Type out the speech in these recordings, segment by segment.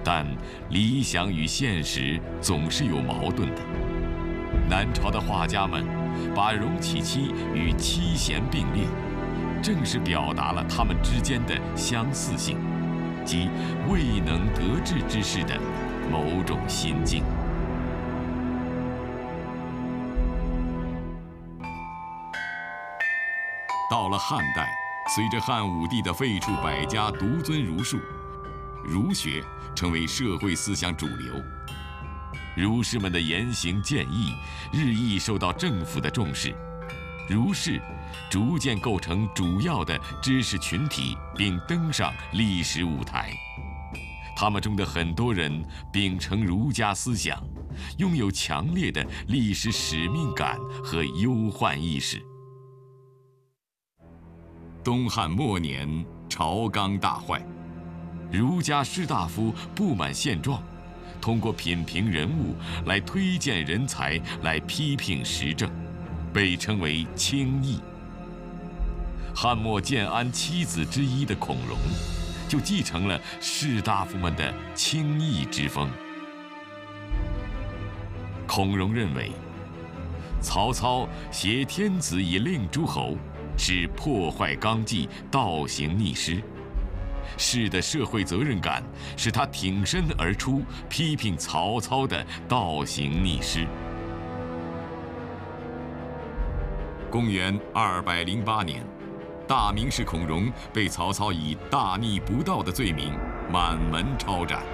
但理想与现实总是有矛盾的。南朝的画家们把荣启期与七贤并列，正是表达了他们之间的相似性，即未能得志之士的某种心境。到了汉代，随着汉武帝的废黜百家，独尊儒术，儒学成为社会思想主流。儒士们的言行建议日益受到政府的重视，儒士逐渐构成主要的知识群体，并登上历史舞台。他们中的很多人秉承儒家思想，拥有强烈的历史使命感和忧患意识。东汉末年，朝纲大坏，儒家士大夫不满现状，通过品评人物来推荐人才，来批评时政，被称为清议。汉末建安七子之一的孔融，就继承了士大夫们的清议之风。孔融认为，曹操挟天子以令诸侯，是破坏纲纪、倒行逆施。士的社会责任感使他挺身而出，批评曹操的倒行逆施。公元208年，大名士孔融被曹操以大逆不道的罪名满门抄斩。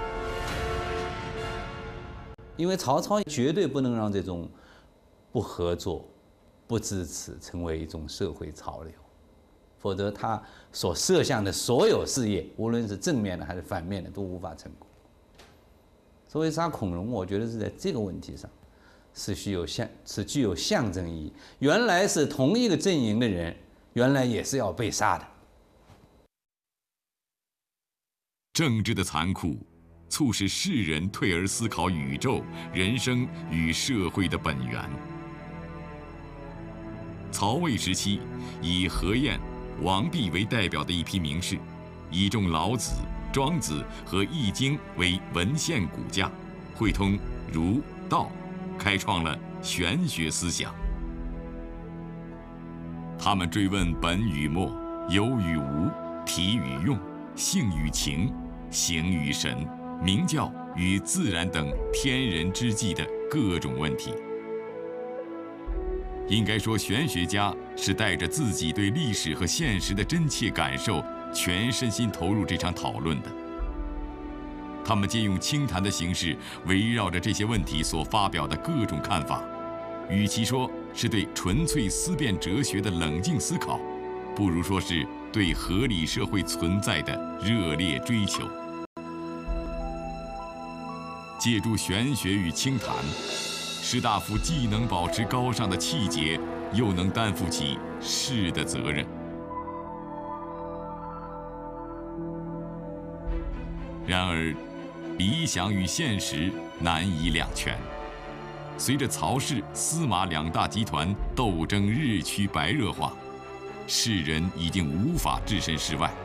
因为曹操绝对不能让这种不合作、不支持成为一种社会潮流，否则他所设想的所有事业，无论是正面的还是反面的，都无法成功。所以杀孔融，我觉得是在这个问题上是具有象征意义。原来是同一个阵营的人，原来也是要被杀的。 政治的残酷，促使世人退而思考宇宙、人生与社会的本源。曹魏时期，以何晏、王弼为代表的一批名士，倚重老子、庄子和易经为文献骨架，汇通儒、道，开创了玄学思想。他们追问本与末、有与无、体与用、性与情、形与神、明教与自然等天人之际的各种问题。应该说，玄学家是带着自己对历史和现实的真切感受，全身心投入这场讨论的。他们借用清谈的形式，围绕着这些问题所发表的各种看法，与其说是对纯粹思辨哲学的冷静思考，不如说是对合理社会存在的热烈追求。借助玄学与清谈，士大夫既能保持高尚的气节，又能担负起士的责任。然而，理想与现实难以两全。随着曹氏、司马两大集团斗争日趋白热化，世人已经无法置身事外。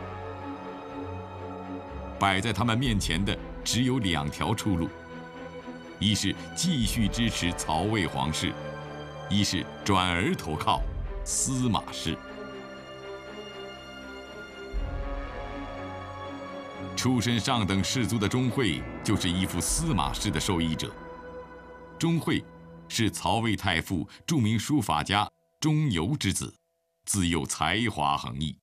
摆在他们面前的只有两条出路：一是继续支持曹魏皇室，一是转而投靠司马氏。出身上等士族的钟会就是依附司马氏的受益者。钟会是曹魏太傅、著名书法家钟繇之子，自幼才华横溢。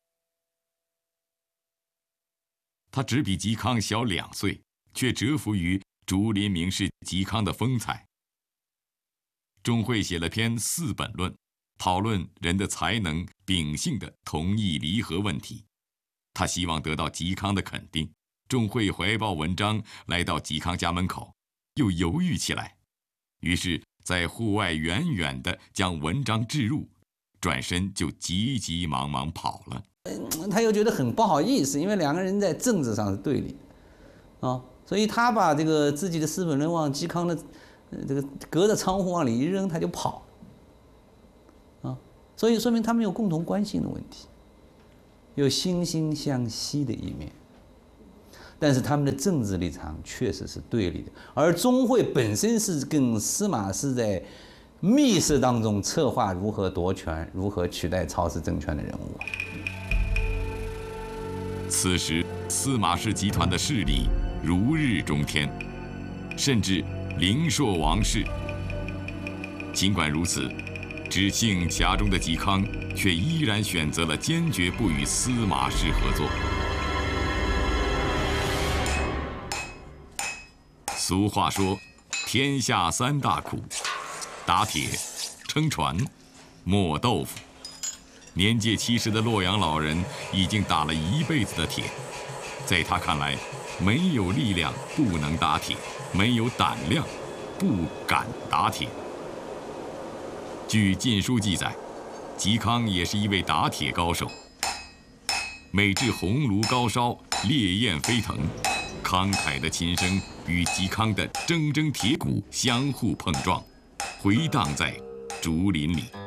他只比嵇康小2岁，却折服于竹林名士嵇康的风采。钟会写了篇《四本论》，讨论人的才能、秉性的同义离合问题。他希望得到嵇康的肯定。钟会怀抱文章来到嵇康家门口，又犹豫起来，于是在户外远远地将文章置入，转身就急急忙忙跑了。 他又觉得很不好意思，因为两个人在政治上是对立啊，所以他把这个自己的《四本论》往嵇康的这个隔着窗户往里一扔，他就跑啊，所以说明他们有共同关心的问题，有惺惺相惜的一面。 但是他们的政治立场确实是对立的。而钟会本身是跟司马是在密室当中策划如何夺权、如何取代曹氏政权的人物。 此时，司马氏集团的势力如日中天，甚至灵朔王室。尽管如此，知性家中的嵇康却依然选择了坚决不与司马氏合作。俗话说，天下三大苦：打铁、撑船、磨豆腐。年届70的洛阳老人已经打了一辈子的铁，在他看来，没有力量不能打铁，没有胆量不敢打铁。据《晋书》记载，嵇康也是一位打铁高手。每至红炉高烧，烈焰飞腾，慷慨的琴声与嵇康的铮铮铁骨相互碰撞，回荡在竹林里。